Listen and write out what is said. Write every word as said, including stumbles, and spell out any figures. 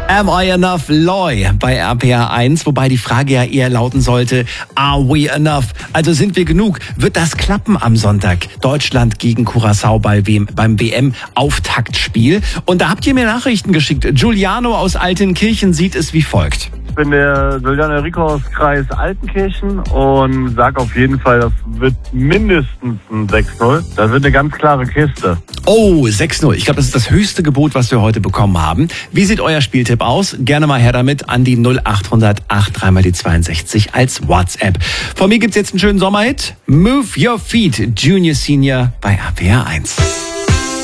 Am I Enough Loy bei R P R eins, wobei die Frage ja eher lauten sollte, are we enough? Also sind wir genug? Wird das klappen am Sonntag? Deutschland gegen Curaçao bei w beim W M-Auftaktspiel. Und da habt ihr mir Nachrichten geschickt. Giuliano aus Altenkirchen sieht es wie folgt. Ich bin der Giuliano Rico aus Kreis Altenkirchen und sag auf jeden Fall, das wird mindestens ein sechs null. Das wird eine ganz klare Kiste. Oh, sechs null. Ich glaube, das ist das höchste Gebot, was wir heute bekommen haben. Wie sieht euer Spieltipp aus? Gerne mal her damit an die null acht hundert acht drei mal die zweiundsechzig als WhatsApp. Von mir gibt's jetzt einen schönen Sommerhit. Move Your Feet, Junior Senior bei R P R eins.